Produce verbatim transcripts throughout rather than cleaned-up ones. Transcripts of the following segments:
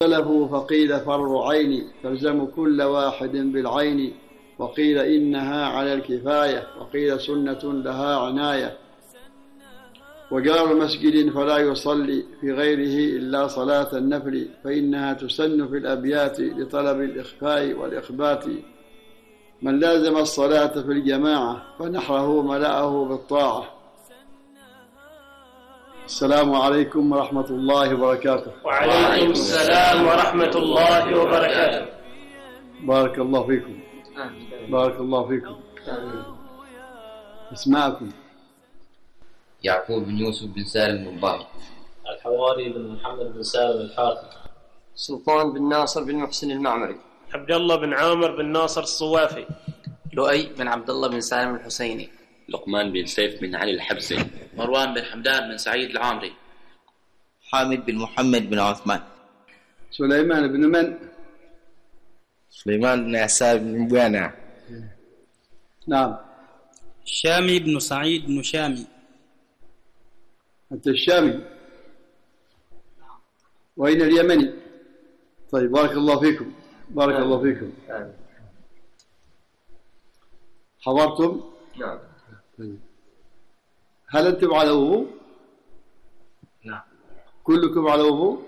اختلفوا فقيل فرض عين تلزم كل واحد بالعين، وقيل إنها على الكفاية، وقيل سنة لها عناية. وجار مسجد فلا يصلي في غيره إلا صلاة النفل، فإنها تسن في الأبيات لطلب الإخفاء والإخبات. من لازم الصلاة في الجماعة فنحره ملأه بالطاعة. السلام عليكم ورحمة الله وبركاته. وعليكم السلام ورحمة الله وبركاته. بارك الله فيكم. بارك الله فيكم. اسمعكم. يعقوب بن يوسف بن سالم الضباعي. الحواري بن محمد بن سالم الحارثي. سلطان بن ناصر بن محسن المعمري. عبد الله بن عامر بن ناصر الصوافي. لؤي بن عبد الله بن سالم الحسيني. لقمان بن سيف بن علي الحبسي. مروان بن حمدان بن سعيد العامري. حامد بن محمد بن عثمان. سليمان بن من؟ سليمان بن عساب بن بوانا. نعم. شامي بن سعيد بن شامي. أنت الشامي. وأين اليمني؟ طيب بارك الله فيكم. بارك الله فيكم. حضرتم؟ نعم. هل أنتم على وضوء؟ نعم. كلكم على وضوء؟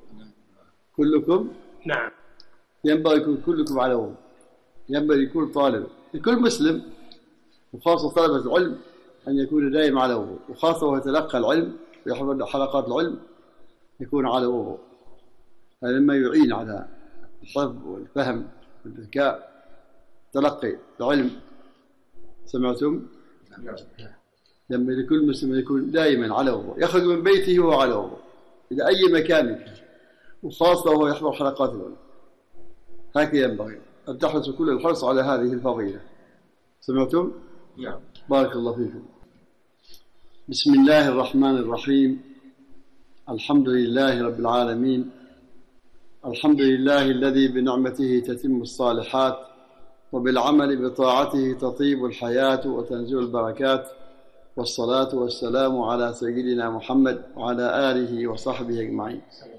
كلكم؟ نعم. ينبغي يكون كلكم على وضوء. ينبغي يكون طالب، لكل مسلم وخاصة طلبة العلم أن يكون دائما على وضوء، وخاصة وهو يتلقى العلم ويحضر حلقات العلم يكون على وضوء. هذا مما يعين على الحفظ والفهم والذكاء، تلقي العلم. سمعتم؟ لما لكل مسلم يكون دائما على وضوء، يخرج من بيته وهو على وضوء إلى أي مكان، وخاصة وهو يحضر حلقات العلم. هكذا ينبغي أن تحرص كل الحرص على هذه الفضيلة. سمعتم؟ نعم. بارك الله فيكم. بسم الله الرحمن الرحيم. الحمد لله رب العالمين. الحمد لله الذي بنعمته تتم الصالحات، وبالعمل بطاعته تطيب الحياة وتنزل البركات. والصلاة والسلام على سيدنا محمد وعلى آله وصحبه أجمعين.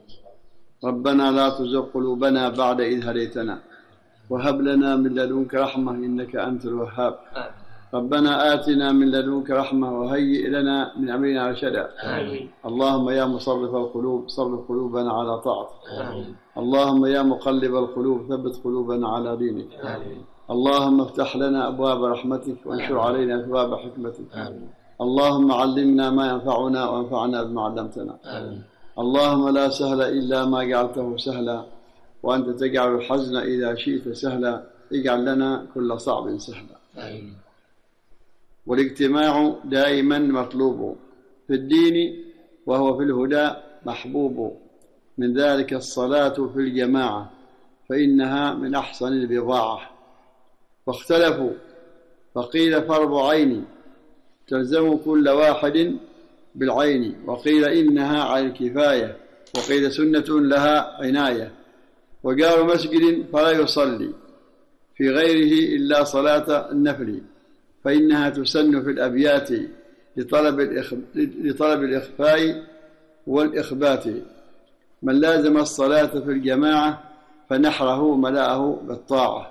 ربنا لا تزغ قلوبنا بعد إذ هديتنا، وهب لنا من لدنك رحمة إنك أنت الوهاب. ربنا آتنا من لدنك رحمة وهيئ لنا من أمرنا رشدا. اللهم يا مصرف القلوب صرف قلوبنا على طاعتك. آمين. اللهم يا مقلب القلوب ثبت قلوبنا على دينك. آمين. اللهم افتح لنا أبواب رحمتك وانشر علينا أبواب حكمتك. آمين. اللهم علمنا ما ينفعنا وانفعنا بما علمتنا. آمين. اللهم لا سهل إلا ما جعلته سهلا، وأنت تجعل الحزن إذا شئت سهلا. اجعل لنا كل صعب سهلا. آمين. والاجتماع دائما مطلوب في الدين، وهو في الهدى محبوب. من ذلك الصلاة في الجماعة، فإنها من أحسن البضاعة. واختلفوا فقيل فرض عين تلزم كل واحد بالعين، وقيل إنها على الكفاية، وقيل سنة لها عناية. وجار مسجد فلا يصلي في غيره إلا صلاة النفل، فإنها تسن في الأبيات لطلب, الإخ... لطلب الإخفاء والإخبات. من لازم الصلاة في الجماعة فنحره ملأه بالطاعة.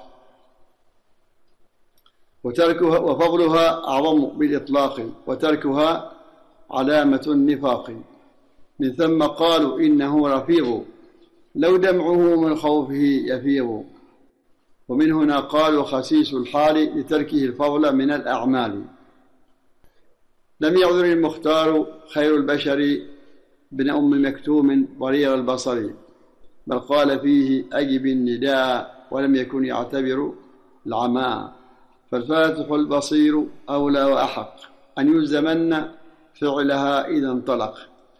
وتركها وفضلها أعظم بالإطلاق، وتركها علامة النفاق. من ثم قالوا إنه رفيض لو دمعه من خوفه يفيض. ومن هنا قالوا خسيس الحال لتركه الفضل من الأعمال. لم يعذر المختار خير البشر بن أم مكتوم ضرير البصر، بل قال فيه أجب النداء ولم يكن يعتبر العماء. فالفاتح البصير أولى وأحق أن يلزمن فعلها إذا انطلق.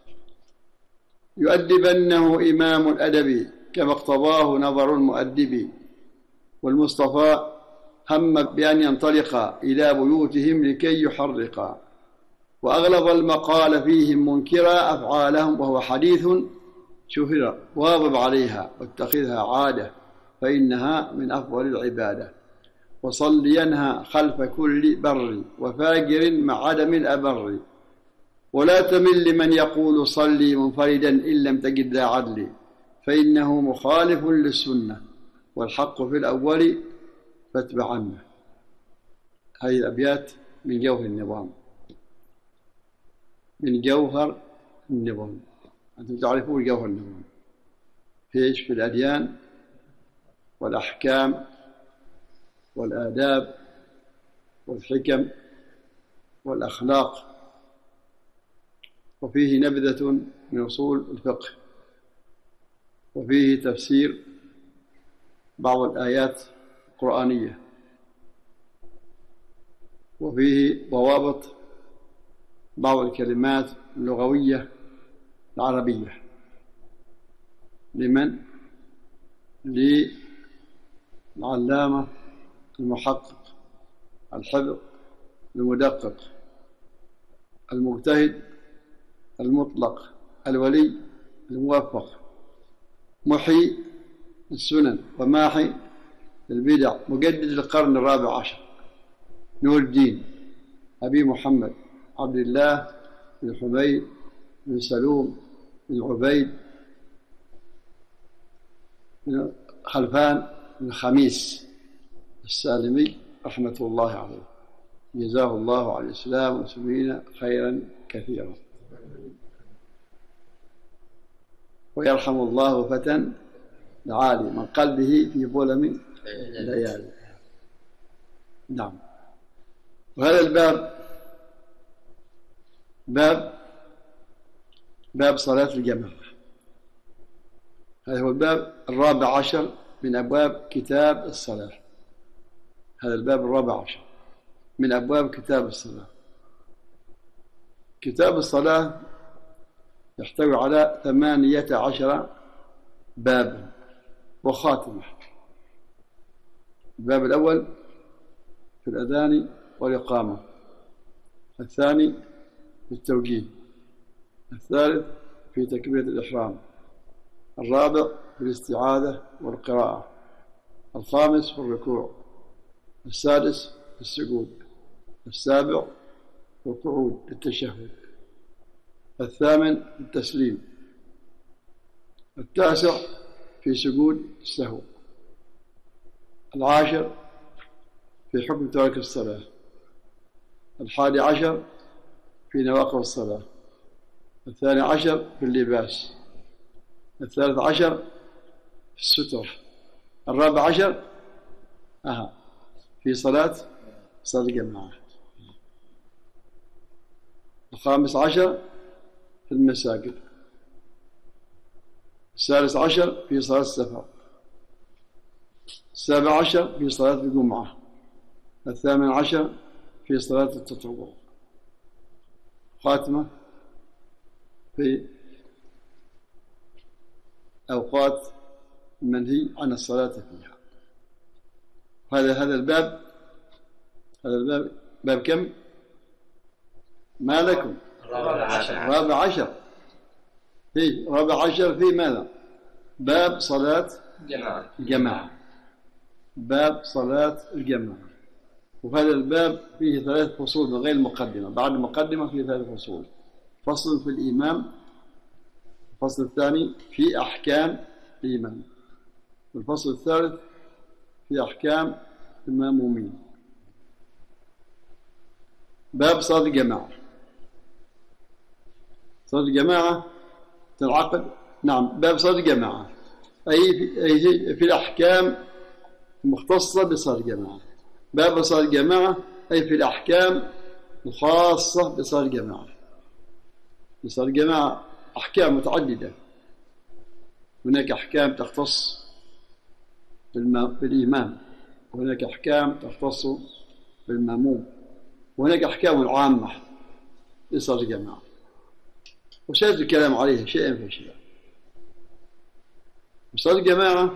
يؤدبنه إمام الأدب كما اقتضاه نظر المؤدب. والمصطفى هم بأن ينطلق إلى بيوتهم لكي يحرق، وأغلظ المقال فيهم منكرا أفعالهم، وهو حديث شهر. واظب عليها واتخذها عادة، فإنها من أفضل العبادة. وصلينها خلف كل بر وفاجر مع عدم الأبر. ولا تمل لمن يقول صلي منفردا إن لم تجد ذا عدل، فإنه مخالف للسنة، والحق في الأول فاتبع عنه. هذه الأبيات من جوهر النظام، من جوهر النظام. أنتم تعرفون جوهر النظام في إيش؟ في الأديان والأحكام والآداب والحكم والأخلاق، وفيه نبذة من أصول الفقه، وفيه تفسير بعض الآيات القرآنية، وفيه ضوابط بعض الكلمات اللغوية العربية. لمن؟ للعلامة المحقق الحذق المدقق المجتهد المطلق الولي الموفق، محيي السنن وماحي البدع، مجدد القرن الرابع عشر، نور الدين أبي محمد عبد الله بن حميد بن سلوم بن عبيد بن خلفان بن خميس السالمي رحمة الله عليه، جزاه الله على الإسلام والمسلمين خيرا كثيرا. ويرحم الله فتى العالي من قلبه في ظلم الليالي. نعم. وهذا الباب باب باب صلاة الجماعة. هذا هو الباب الرابع عشر من أبواب كتاب الصلاة. هذا الباب الرابع عشر من أبواب كتاب الصلاة. كتاب الصلاة يحتوي على ثمانية عشر بابا وخاتمة. الباب الأول في الأذان والإقامة، الثاني في التوجيه، الثالث في تكبيرة الإحرام، الرابع في الاستعاذة والقراءة، الخامس في الركوع، السادس في السجود، السابع في القعود للتشهد، الثامن في التسليم، التاسع في سجود السهو، العاشر في حكم ترك الصلاة، الحادي عشر في نواقض الصلاة، الثاني عشر في اللباس، الثالث عشر في الستر، الرابع عشر أها في صلاة صلاة الجماعة، الخامس عشر في المساجد، السادس عشر في صلاة السفر، السابع عشر في صلاة الجمعة، الثامن عشر في صلاة التطوع، خاتمة في أوقات المنهي عن الصلاة فيها. هذا هذا الباب هذا الباب باب كم؟ ما لكم؟ رابع عشر. رابع عشر في رابع عشر في ماذا؟ باب صلاة جماعة. الجماعة. باب صلاة الجماعة. وهذا الباب فيه ثلاث فصول من غير المقدمة، بعد المقدمة فيه ثلاث فصول: فصل في الإمام، الفصل الثاني في أحكام الإمام، والفصل الثالث في أحكام المأمومين. باب صلاة الجماعة. صلاة الجماعة تنعقد نعم باب صلاة الجماعة أي في, أي في الأحكام المختصة بصلاة الجماعة. باب صلاة الجماعة أي في الأحكام الخاصة بصلاة الجماعة. بصلاة الجماعة أحكام متعددة، هناك أحكام تختص بالإمام، وهناك أحكام تختص بالمأموم، وهناك أحكام عامة لصلاة الجماعة، وسيأتي الكلام عليها شيئا فشيئا. صلاة الجماعة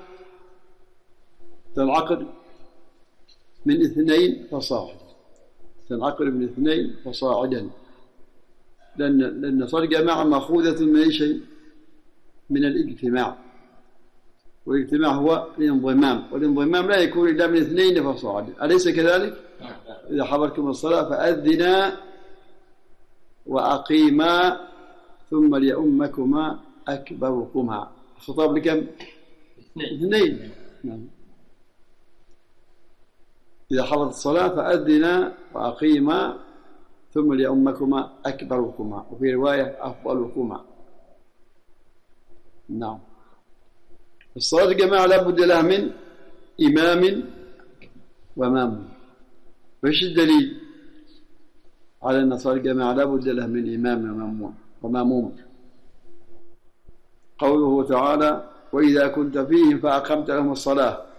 تنعقد من اثنين فصاعدا، تنعقد من اثنين فصاعدا، لأن لأن صلاة الجماعة مأخوذة من أي شيء؟ من الاجتماع، والاجتماع هو الانضمام، والانضمام لا يكون إلا من اثنين فصاعدا، أليس كذلك؟ إذا حضرتم الصلاة فأذنا وأقيما ثم ليؤمكما أكبركما، الخطاب لكم؟ اثنين. نعم. إذا حضرت الصلاة فأذنا وأقيما ثم لأمكما أكبركما، وفي رواية أفضلكما. نعم. الصلاة الجماعة لابد لها من إمام وماموم. وإيش الدليل على أن صلاة الجماعة لابد لها من إمام وماموم؟ قوله تعالى: وإذا كنت فيهم فأقمت لهم الصلاة